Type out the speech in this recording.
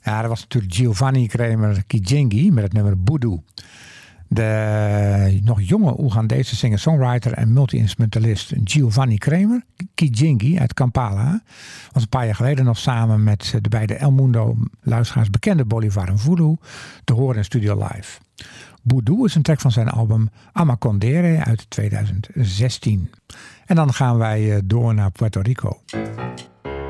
Ja, dat was natuurlijk Giovanni Kramer Kijingi met het nummer Boedoe. De nog jonge Oegandese singer-songwriter en multi-instrumentalist Giovanni Kramer Kijingi uit Kampala was een paar jaar geleden nog samen met de beide El Mundo-luisteraars bekende Bolivar en Vulu te horen in Studio Live. Boedoe is een track van zijn album Amacondere uit 2016. En dan gaan wij door naar Puerto Rico.